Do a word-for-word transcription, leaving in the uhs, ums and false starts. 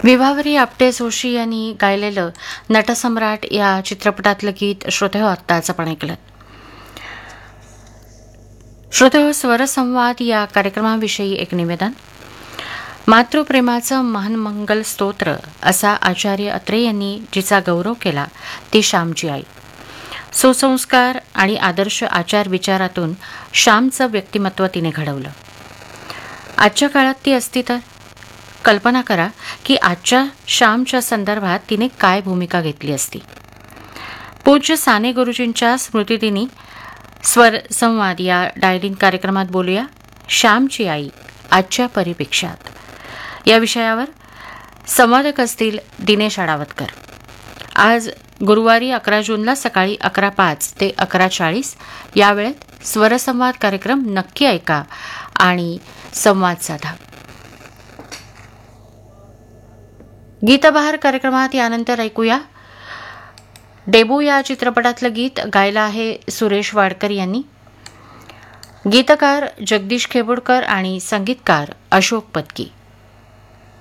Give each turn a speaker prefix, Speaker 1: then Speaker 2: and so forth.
Speaker 1: विभावरी आपटे जोशी यांनी गायलेलं नटसम्राट या चित्रपटातलं गीत श्रोते हो आत्ताच आपण ऐकलं. श्रोते हो, स्वरसंवाद या कार्यक्रमाविषयी एक निवेदन. मातृप्रेमाचं महान मंगल स्तोत्र असा आचार्य अत्रे यांनी जिचा गौरव केला ती श्यामची आई. सुसंस्कार आणि आदर्श आचार विचारातून श्यामचं व्यक्तिमत्व तिने घडवलं. आजच्या काळात ती असती तर कल्पना करा की आजच्या श्यामच्या संदर्भात तिने काय भूमिका घेतली असती. पूज्य साने गुरुजींच्या स्मृतिदिनी स्वर संवाद या डायलिंग कार्यक्रमात बोलूया श्यामची आई आजच्या परिपेक्षात या विषयावर. संवादक असतील दिनेश आडावतकर. आज गुरुवारी अकरा जूनला सकाळी अकरा पाच ते अकरा चाळीस या वेळेत स्वरसंवाद कार्यक्रम नक्की ऐका आणि संवाद साधा. गीतबहार कार्यक्रमात यानंतर ऐकूया डेबू या चित्रपटातलं गीत. गायलं आहे सुरेश वाडकर यांनी. गीतकार जगदीश खेबुडकर आणि संगीतकार अशोक पत्की.